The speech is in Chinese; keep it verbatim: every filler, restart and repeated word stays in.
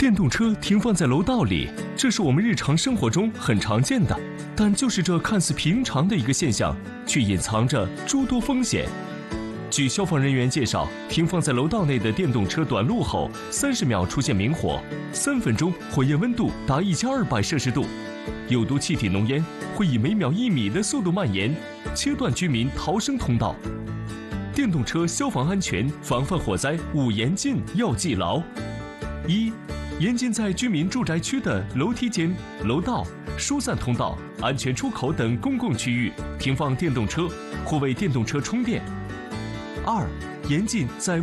电动车停放在楼道里，这是我们日常生活中很常见的，但就是这看似平常的一个现象，却隐藏着诸多风险。据消防人员介绍，停放在楼道内的电动车短路后，三十秒出现明火，三分钟火焰温度达一千二百摄氏度，有毒气体浓烟会以每秒一米的速度蔓延，切断居民逃生通道。电动车消防安全防范火灾五严禁要记牢：一、严禁在居民住宅区的楼梯间、楼道、疏散通道、安全出口等公共区域停放电动车或为电动车充电；二、严禁在